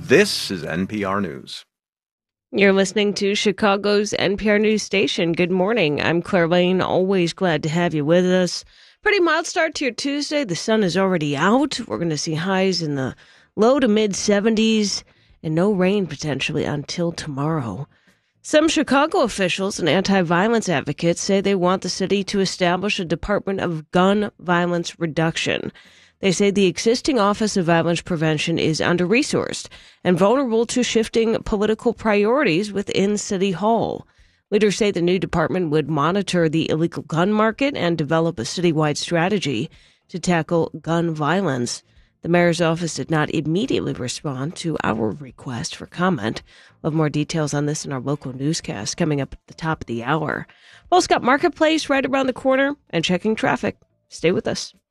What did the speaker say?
This is NPR News. You're listening to Chicago's NPR News Station. Good morning. I'm Claire Lane. Always glad to have you with us. Pretty mild start to your Tuesday. The sun is already out. We're going to see highs in the low to mid 70s and no rain potentially until tomorrow. Some Chicago officials and anti-violence advocates say they want the city to establish a Department of Gun Violence Reduction. They say the existing Office of Violence Prevention is under-resourced and vulnerable to shifting political priorities within City Hall. Leaders say the new department would monitor the illegal gun market and develop a citywide strategy to tackle gun violence. The mayor's office did not immediately respond to our request for comment. We'll have more details on this in our local newscast coming up at the top of the hour. WellScott Marketplace right around the corner and checking traffic. Stay with us.